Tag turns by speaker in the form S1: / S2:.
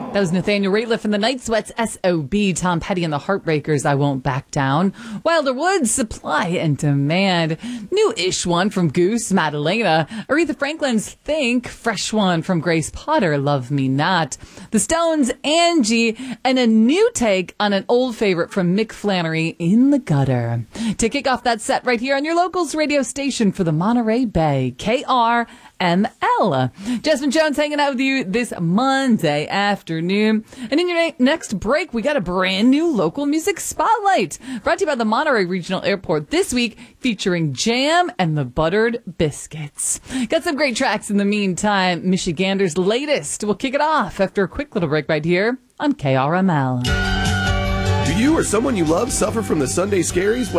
S1: That was Nathaniel Rateliff and the Night Sweats, S.O.B., Tom Petty and the Heartbreakers, I Won't Back Down. Wilder Woods, Supply and Demand. New-ish one from Goose, Madalena. Aretha Franklin's Think. Fresh one from Grace Potter, Love Me Not. The Stones, Angie. And a new take on an old favorite from Mick Flannery, In the Gutter. To kick off that set right here on your locals radio station for the Monterey Bay, KRML. Jasmine Jones hanging out with you this Monday afternoon. And in your next break, we got a brand new local music spotlight brought to you by the Monterey Regional Airport this week, featuring Jam and the Buttered Biscuits. Got some great tracks in the meantime. Michigander's latest. We'll kick it off after a quick little break right here on KRML.
S2: Do you or someone you love suffer from the Sunday scaries?